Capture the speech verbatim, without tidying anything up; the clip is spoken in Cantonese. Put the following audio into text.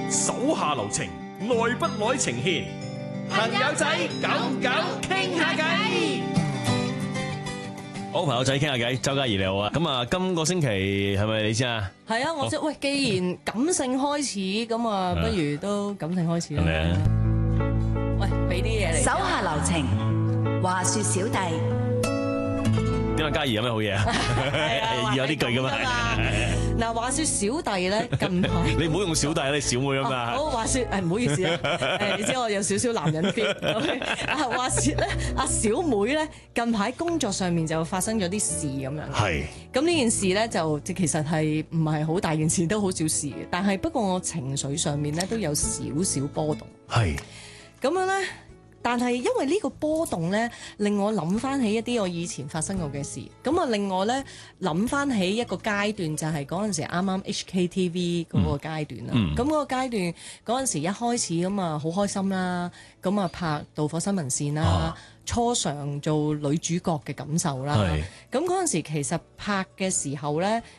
手下留情，耐不耐情牽，朋友仔久唔久傾下偈。好，朋友仔傾下偈，周嘉怡你好啊！咁啊，今個星期係咪你先啊？ 係啊，我即喂，既然感性開始，咁啊，不如都感性開始啦。 係啊！ 喂，俾啲嘢嚟。 手下留情，話說小弟。 點解嘉怡有咩好嘢啊？有啲句噶嘛。 嗱，話說小弟咧，近排你唔好用小弟啦，你小妹啊嘛。 好，話說誒，唔好意思啊，誒，你知我有少少男人 feel。啊，話說咧，阿小妹咧近排工作上面就發生咗啲事咁樣。 係。 咁呢件事咧就即其實係唔係好大件事，都好小事嘅。但係不過我情緒上面咧都有少少波動。 係。 咁樣咧。但係因為呢個波動咧，令我諗翻起一啲我以前發生過嘅事，咁啊令我咧諗翻起一個階段，就係嗰陣時啱啱 H K T V 嗰個階段啦。咁嗰、嗯、個階段嗰陣時一開始咁啊好開心啦，咁啊拍《導火新聞線》啦，啊、初嘗做女主角嘅感受啦。咁嗰陣時其實拍嘅時候咧，